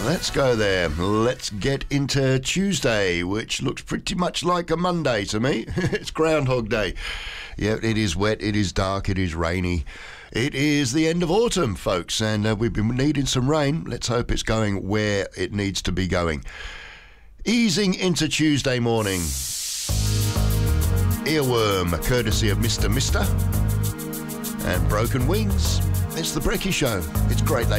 Let's go there. Let's get into Tuesday, which looks pretty much like a Monday to me. It's Groundhog Day. Yeah, it is wet, it is dark, it is rainy. It is the end of autumn, folks, and we've been needing some rain. Let's hope it's going where it needs to be going. Easing into Tuesday morning. Earworm, courtesy of Mr. And Broken Wings. It's the Brekkie Show. It's great.